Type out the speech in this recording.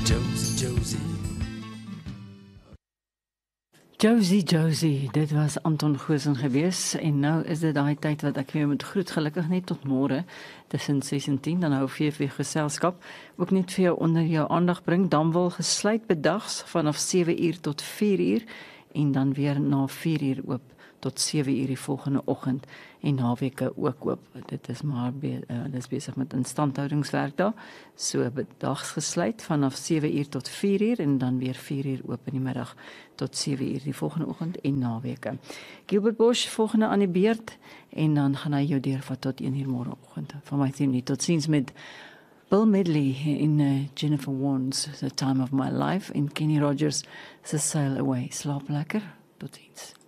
Josie, Josie, dit was Anton Goosen gewees en nou is dit daai tyd wat ek weer moet groet, gelukkig net tot môre tussen 6 en 10, dan hou VV geselskap, ook net vir jou onder jou aandag bring, dan wil gesluit bedags vanaf 7 uur tot 4 uur en dan weer na 4 uur oop tot 7 uur die volgende oggend en naweke ook oop. Dit is maar dis besig met instandhoudingswerk daar. So bedags gesluit vanaf 7 uur tot 4 uur en dan weer 4 uur oop in die middag tot 7 uur die volgende oggend en naweke. Gilbert Bosch volgende aan die beurt en dan gaan hy jou deurvat tot 1 uur môreoggend. Van my team nie tot ziens met Bill Medley in Jennifer Warnes The Time of My Life en Kenny Rogers se Sail Away. Slaap lekker. Tot ziens.